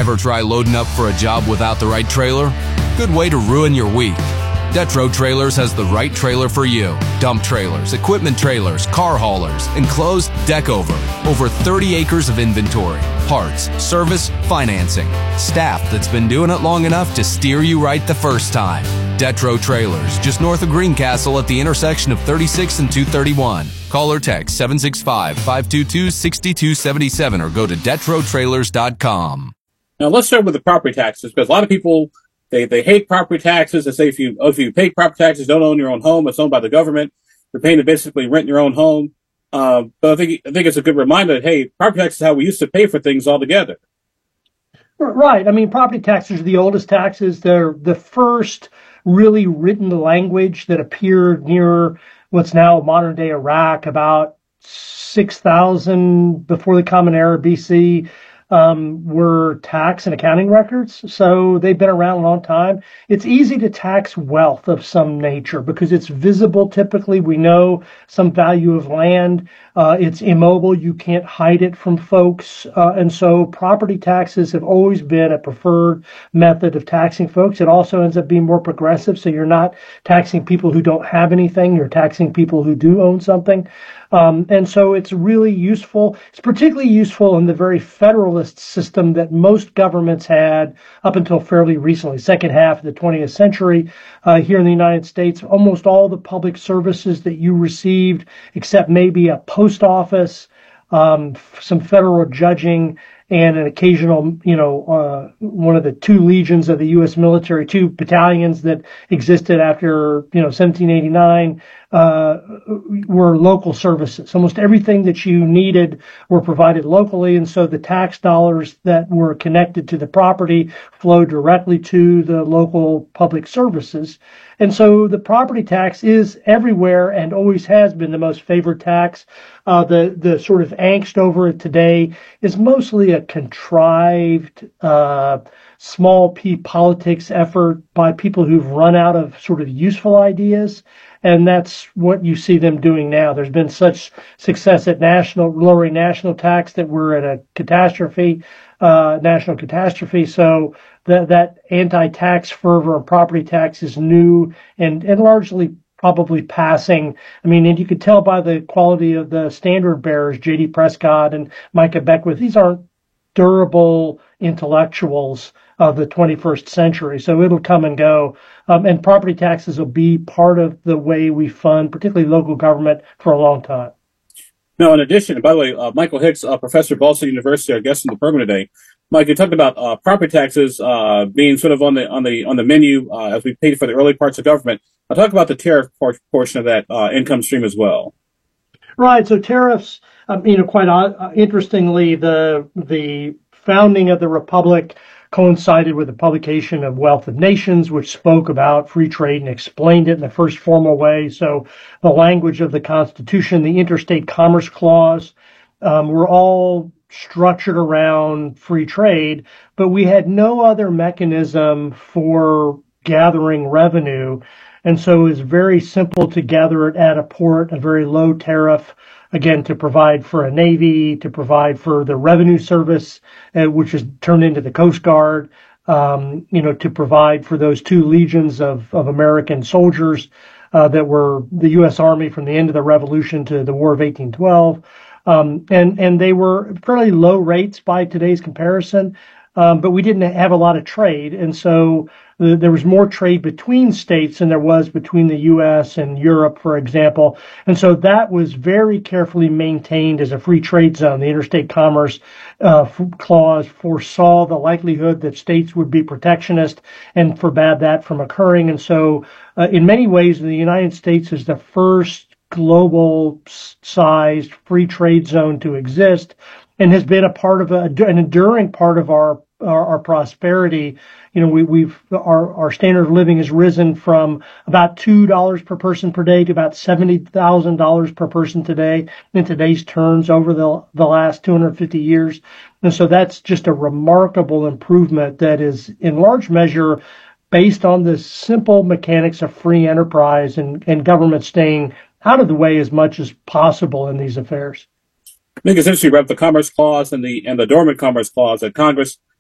Ever try loading up for a job without the right trailer? Good way to ruin your week. Detro Trailers has the right trailer for you. Dump trailers, equipment trailers, car haulers, enclosed deck over 30 acres of inventory, parts, service, financing, staff that's been doing it long enough to steer you right the first time. Detro Trailers, just north of Greencastle at the intersection of 36 and 231. Call or text 765-522-6277 or go to DetroTrailers.com. Now let's start with the property taxes, because a lot of people they hate property taxes. They say if you pay property taxes, don't own your own home. It's owned by the government. You're paying to basically rent your own home. But I think it's a good reminder that, hey, property tax is how we used to pay for things altogether. Right. I mean, property taxes are the oldest taxes. They're the first really written language that appeared near what's now modern day Iraq about 6,000 before the Common Era BC. Were tax and accounting records. So they've been around a long time. It's easy to tax wealth of some nature because it's visible. Typically, we know some value of land. It's immobile. You can't hide it from folks. And so property taxes have always been a preferred method of taxing folks. It also ends up being more progressive. So you're not taxing people who don't have anything. You're taxing people who do own something. And so it's really useful. It's particularly useful in the very federalist system that most governments had up until fairly recently, second half of the 20th century. Here in the United States, almost all the public services that you received, except maybe a post office, some federal judging, and an occasional, one of the two legions of the U.S. military, two battalions that existed after, 1789, were local services. Almost everything that you needed were provided locally, and so the tax dollars that were connected to the property flowed directly to the local public services. And so the property tax is everywhere and always has been the most favored tax. The sort of angst over it today is mostly a contrived, small p politics effort by people who've run out of sort of useful ideas. And that's what you see them doing now. There's been such success at lowering national tax that we're at a national catastrophe. So that anti-tax fervor on property tax is new and largely probably passing. I mean, and you could tell by the quality of the standard bearers, J.D. Prescott and Micah Beckwith, these aren't durable intellectuals of the 21st century. So it'll come and go. And property taxes will be part of the way we fund, particularly local government, for a long time. Now, in addition, by the way, Michael Hicks, professor at Ball State University, our guest in the program today. Mike, you talked about property taxes being sort of on the menu as we paid for the early parts of government. I'll talk about the tariff portion of that income stream as well. Right. So tariffs, quite interestingly, the founding of the Republic coincided with the publication of Wealth of Nations, which spoke about free trade and explained it in the first formal way. So the language of the Constitution, the Interstate Commerce Clause, were all structured around free trade, but we had no other mechanism for gathering revenue. And so it was very simple to gather it at a port, a very low tariff, again, to provide for a Navy, to provide for the Revenue Service, which is turned into the Coast Guard, to provide for those two legions of American soldiers that were the U.S. Army from the end of the Revolution to the War of 1812. And they were fairly low rates by today's comparison, but we didn't have a lot of trade. And so there was more trade between states than there was between the U.S. and Europe, for example. And so that was very carefully maintained as a free trade zone. The Interstate Commerce Clause foresaw the likelihood that states would be protectionist and forbade that from occurring. And so in many ways, the United States is the first global-sized free trade zone to exist and has been a part of an enduring part of our prosperity. Our standard of living has risen from about $2 per person per day to about $70,000 per person today in today's terms over the last 250 years. And so that's just a remarkable improvement that is in large measure based on the simple mechanics of free enterprise and government staying out of the way as much as possible in these affairs. I think it's interesting, Rep, the Commerce Clause and the Dormant Commerce Clause that Congress